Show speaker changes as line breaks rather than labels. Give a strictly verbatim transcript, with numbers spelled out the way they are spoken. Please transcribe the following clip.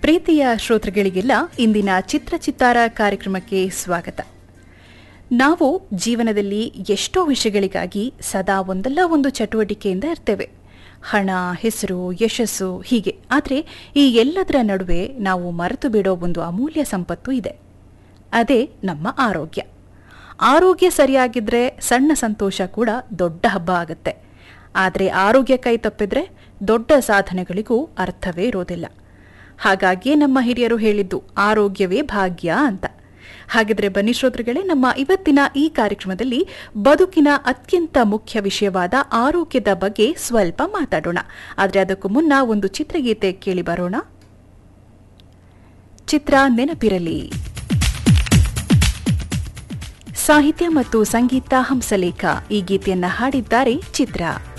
ಪ್ರೀತಿಯ ಶ್ರೋತೃಗಳಿಗೆಲ್ಲ ಇಂದಿನ ಚಿತ್ರಚಿತ್ತಾರ ಕಾರ್ಯಕ್ರಮಕ್ಕೆ ಸ್ವಾಗತ. ನಾವು ಜೀವನದಲ್ಲಿ ಎಷ್ಟೋ ವಿಷಯಗಳಿಗಾಗಿ ಸದಾ ಒಂದಲ್ಲ ಒಂದು ಚಟುವಟಿಕೆಯಿಂದ ಇರ್ತೇವೆ. ಹಣ, ಹೆಸರು, ಯಶಸ್ಸು ಹೀಗೆ. ಆದರೆ ಈ ಎಲ್ಲದರ ನಡುವೆ ನಾವು ಮರೆತು ಬಿಡೋ ಒಂದು ಅಮೂಲ್ಯ ಸಂಪತ್ತು ಇದೆ. ಅದೇ ನಮ್ಮ ಆರೋಗ್ಯ. ಆರೋಗ್ಯ ಸರಿಯಾಗಿದ್ರೆ ಸಣ್ಣ ಸಂತೋಷ ಕೂಡ ದೊಡ್ಡ ಹಬ್ಬ ಆಗುತ್ತೆ. ಆದರೆ ಆರೋಗ್ಯ ಕೈ ತಪ್ಪಿದ್ರೆ ದೊಡ್ಡ ಸಾಧನೆಗಳಿಗೂ ಅರ್ಥವೇ ಇರೋದಿಲ್ಲ. ಹಾಗಾಗಿಯೇ ನಮ್ಮ ಹಿರಿಯರು ಹೇಳಿದ್ದು ಆರೋಗ್ಯವೇ ಭಾಗ್ಯ ಅಂತ. ಹಾಗಿದ್ರೆ ಬನ್ನಿ ಶ್ರೋತೃಗಳೇ, ನಮ್ಮ ಇವತ್ತಿನ ಈ ಕಾರ್ಯಕ್ರಮದಲ್ಲಿ ಬದುಕಿನ ಅತ್ಯಂತ ಮುಖ್ಯ ವಿಷಯವಾದ ಆರೋಗ್ಯದ ಬಗ್ಗೆ ಸ್ವಲ್ಪ ಮಾತಾಡೋಣ. ಆದರೆ ಅದಕ್ಕೂ ಮುನ್ನ ಒಂದು ಚಿತ್ರಗೀತೆ ಕೇಳಿ ಬರೋಣ. ಚಿತ್ರ ನೆನಪಿರಲಿ. ಸಾಹಿತ್ಯ ಮತ್ತು ಸಂಗೀತ ಹಂಸಲೇಖ. ಈ ಗೀತೆಯನ್ನ ಹಾಡಿದ್ದಾರೆ ಚಿತ್ರ.